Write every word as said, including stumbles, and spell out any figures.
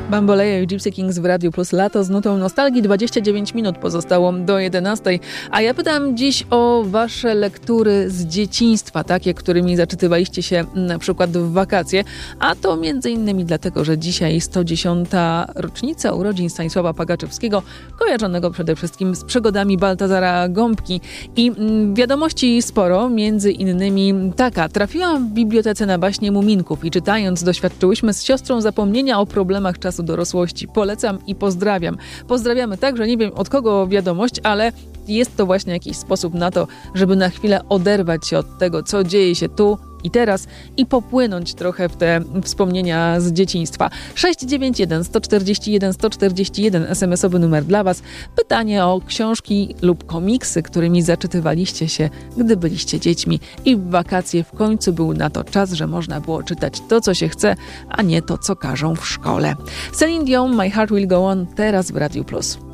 Bamboleje i Gypsy Kings w Radiu Plus Lato z nutą nostalgii. dwadzieścia dziewięć minut pozostało do jedenastej. A ja pytam dziś o wasze lektury z dzieciństwa, takie, którymi zaczytywaliście się na przykład w wakacje. A to między innymi dlatego, że dzisiaj sto dziesiąta rocznica urodzin Stanisława Pagaczewskiego, kojarzonego przede wszystkim z przygodami Baltazara Gąbki. I wiadomości sporo, między innymi taka. Trafiłam w bibliotece na baśnie Muminków i czytając doświadczyłyśmy z siostrą zapomnienia o problemach czasu dorosłości. Polecam i pozdrawiam. Pozdrawiamy także, nie wiem od kogo wiadomość, ale jest to właśnie jakiś sposób na to, żeby na chwilę oderwać się od tego, co dzieje się tu i teraz i popłynąć trochę w te wspomnienia z dzieciństwa. sześć dziewięć jeden, sto czterdzieści jeden, sto czterdzieści jeden es em esowy numer dla was. Pytanie o książki lub komiksy, którymi zaczytywaliście się, gdy byliście dziećmi i w wakacje w końcu był na to czas, że można było czytać to, co się chce, a nie to, co każą w szkole. Celine Dion, My Heart Will Go On, teraz w Radiu Plus.